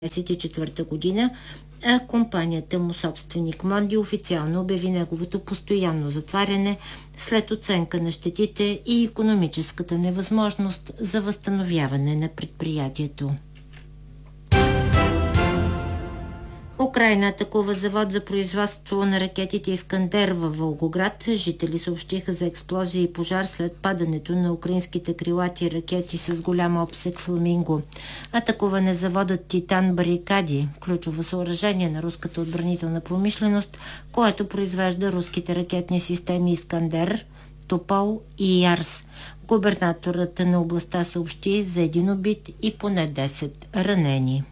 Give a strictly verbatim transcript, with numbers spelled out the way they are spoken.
две хиляди и четвърта година, а компанията му собственик Монди официално обяви неговото постоянно затваряне след оценка на щетите и икономическата невъзможност за възстановяване на предприятието. Украйна атакува завод за производство на ракетите Искандер във Волгоград. Жители съобщиха за експлозия и пожар след падането на украинските крилати ракети с голям обсег Фламинго. Атакуван е заводът Титан Барикади, ключово съоръжение на руската отбранителна промишленост, което произвежда руските ракетни системи Искандер, Топол и Ярс. Губернаторът на областта съобщи за един убит и поне десет ранени.